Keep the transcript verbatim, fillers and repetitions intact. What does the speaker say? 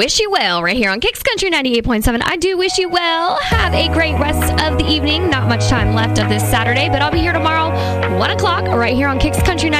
wish you well right here on Kicks Country ninety-eight point seven. I do wish you well. Have a great rest of the evening. Not much time left of this Saturday, but I'll be here tomorrow, one o'clock, right here on Kicks Country ninety-eight point seven.